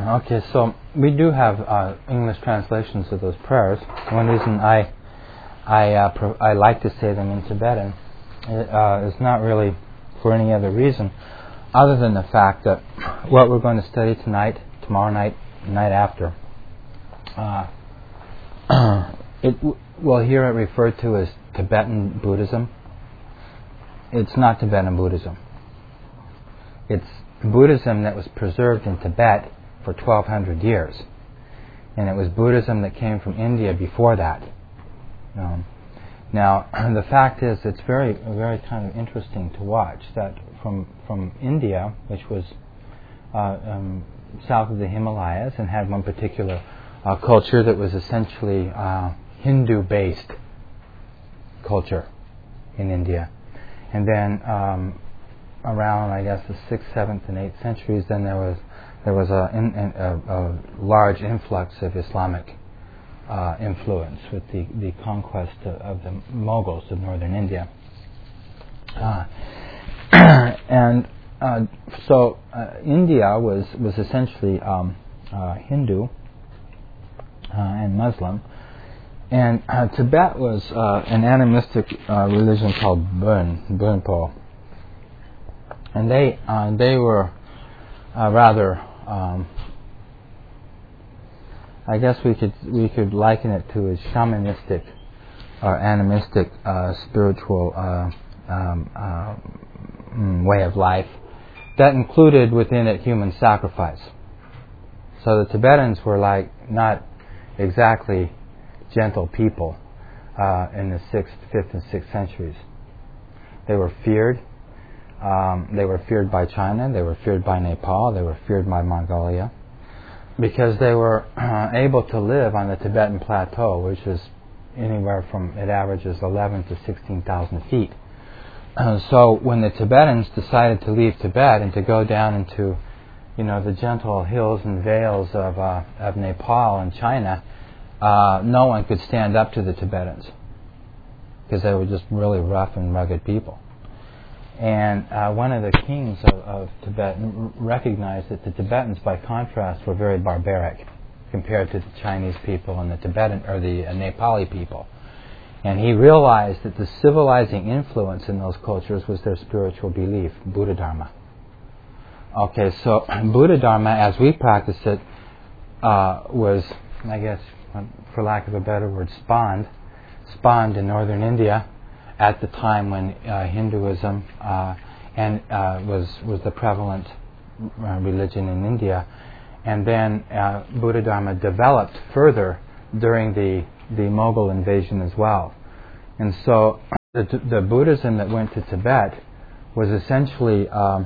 Okay, so we do have English translations of those prayers. One reason I like to say them in Tibetan is not really for any other reason other than the fact that what we're going to study tonight, tomorrow night, night after, we'll hear it referred to as Tibetan Buddhism. It's not Tibetan Buddhism. It's Buddhism that was preserved in Tibet for 1,200 years. And it was Buddhism that came from India before that. Now, the fact is, it's very kind of interesting to watch that from India, which was south of the Himalayas and had one particular culture that was essentially Hindu-based culture in India. And then around, I guess, the 6th, 7th, and 8th centuries, then there was a large influx of Islamic influence with the conquest of the Mughals of northern India. So India was essentially Hindu and Muslim, and Tibet was an animistic religion called Bonpo. And they were rather, I guess we could liken it to a shamanistic or animistic spiritual way of life that included within it human sacrifice. So the Tibetans were like not exactly gentle people in the 6th, 5th, and 6th centuries. They were feared. They were feared by China, they were feared by Nepal, they were feared by Mongolia, because they were able to live on the Tibetan plateau, which is anywhere from, it averages 11 to 16,000 feet. So when the Tibetans decided to leave Tibet and to go down into, the gentle hills and vales of Nepal and China, no one could stand up to the Tibetans, because they were just really rough and rugged people. And one of the kings of Tibet recognized that the Tibetans, by contrast, were very barbaric compared to the Chinese people and the Tibetan or the Nepali people. And he realized that the civilizing influence in those cultures was their spiritual belief, Buddha Dharma. Okay, so Buddha Dharma, as we practice it, was, I guess, for lack of a better word, spawned in northern India at the time when Hinduism was the prevalent religion in India, and then Buddha Dharma developed further during the Mughal invasion as well. And so the Buddhism that went to Tibet was essentially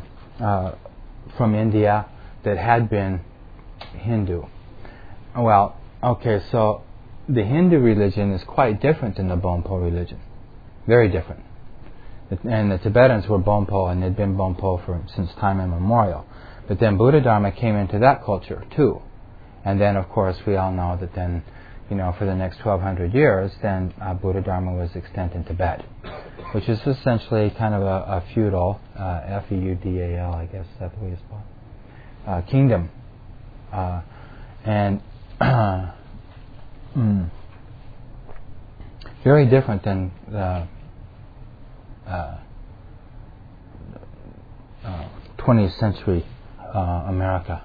from India that had been Hindu. Well, okay, so the Hindu religion is quite different than the Bonpo religion. Very different. And the Tibetans were Bonpo, and they'd been Bonpo since time immemorial. But then Buddha Dharma came into that culture too. And then, of course, we all know that then, for the next 1,200 years, then Buddha Dharma was extant in Tibet, which is essentially kind of a feudal, F-E-U-D-A-L, I guess that's the way you spell it, kingdom. And very different than the 20th century America.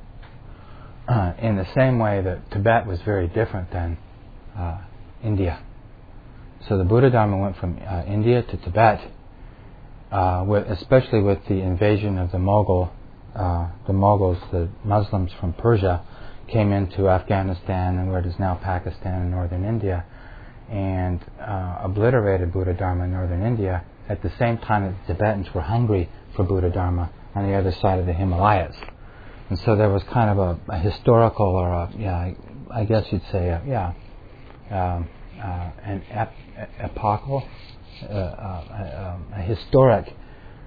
In the same way that Tibet was very different than India. So the Buddha Dharma went from India to Tibet, especially with the invasion of the Mughals, the Muslims from Persia, came into Afghanistan and where it is now Pakistan and northern India, and obliterated Buddha Dharma in northern India at the same time that the Tibetans were hungry for Buddha Dharma on the other side of the Himalayas. And so there was kind of a historical, or I guess you'd say, an epochal, a historic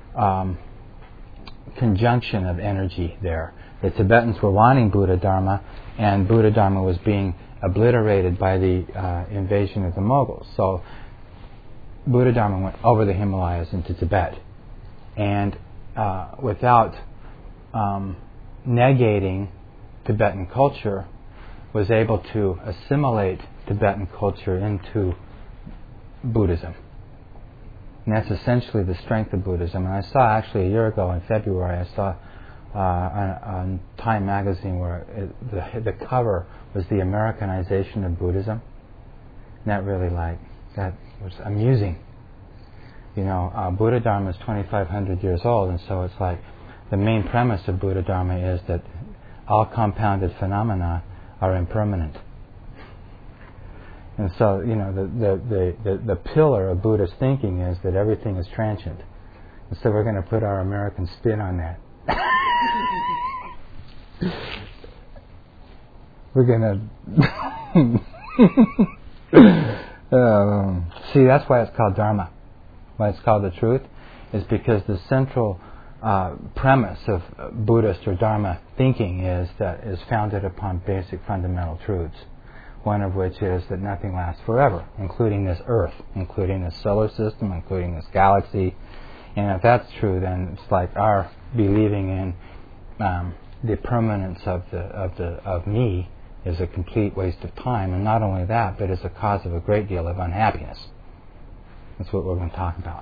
conjunction of energy there. The Tibetans were wanting Buddha Dharma, and Buddha Dharma was being obliterated by the invasion of the Mughals. So Buddha Dharma went over the Himalayas into Tibet, and without negating Tibetan culture was able to assimilate Tibetan culture into Buddhism. And that's essentially the strength of Buddhism. And I saw actually a year ago in February, I saw on Time magazine where the cover was the Americanization of Buddhism. And that really that was amusing. Buddha Dharma is 2,500 years old, and so it's like the main premise of Buddha Dharma is that all compounded phenomena are impermanent. And so, the pillar of Buddhist thinking is that everything is transient. And so we're going to put our American spin on that. We're going to... see, that's why it's called Dharma. Why it's called the truth is because the central premise of Buddhist or Dharma thinking is founded upon basic fundamental truths. One of which is that nothing lasts forever, including this Earth, including this solar system, including this galaxy. And if that's true, then it's like our believing in the permanence of me is a complete waste of time. And not only that, but is a cause of a great deal of unhappiness. That's what we're going to talk about.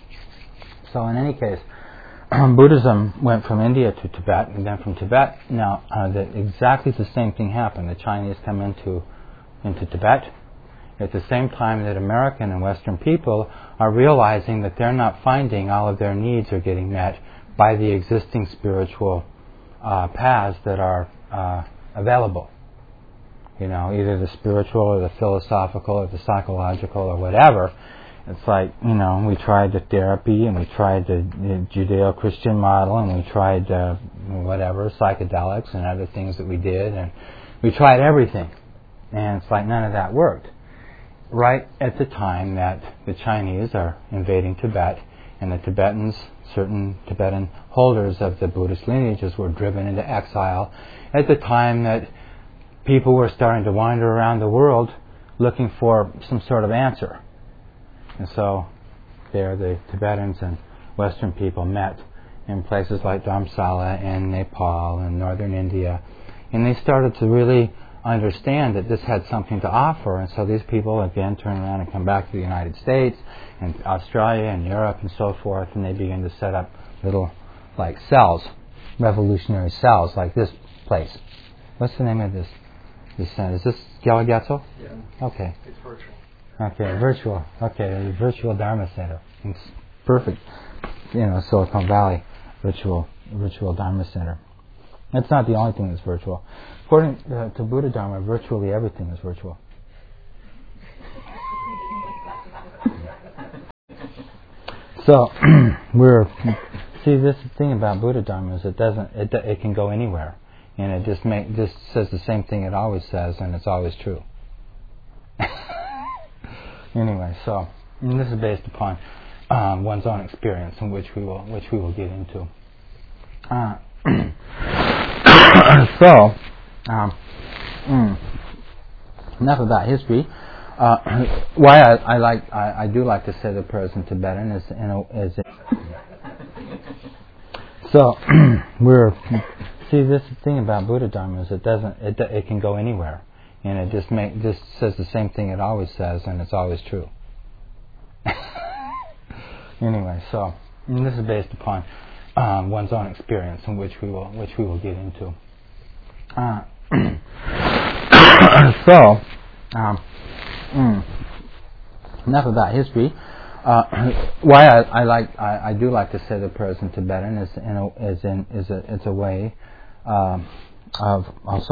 So in any case, Buddhism went from India to Tibet, and then from Tibet, now exactly the same thing happened. The Chinese come into Tibet at the same time that American and Western people are realizing that they're not finding all of their needs are getting met by the existing spiritual paths that are available. Either the spiritual or the philosophical or the psychological or whatever. It's like, we tried the therapy and we tried the Judeo-Christian model and we tried psychedelics and other things that we did, and we tried everything. And it's like none of that worked. Right at the time that the Chinese are invading Tibet and the Tibetans, certain Tibetan holders of the Buddhist lineages were driven into exile, at the time that people were starting to wander around the world looking for some sort of answer. And so there the Tibetans and Western people met in places like Dharamsala and Nepal and northern India. And they started to really understand that this had something to offer. And so these people again turn around and come back to the United States and Australia and Europe and so forth. And they begin to set up little cells, revolutionary cells like this place. What's the name of this center? Is this Gyalagyatsel? Yeah. Okay. It's virtual. Okay, virtual. Okay, the virtual Dharma Center. It's perfect. Silicon Valley virtual Dharma Center. It's not the only thing that's virtual. According to Buddha Dharma, virtually everything is virtual. So this thing about Buddha Dharma is it can go anywhere, and it just says the same thing it always says, and it's always true. Anyway, so this is based upon one's own experience, in which we will get into. So, enough about history. Why I do like to say the prayers in Tibetan is so this thing about Buddha Dharma is it can go anywhere. And it just says the same thing it always says, and it's always true. Anyway, so this is based upon one's own experience, in which we will get into. So, enough about history. Why I do like to say the prayers in Tibetan is it's a way of also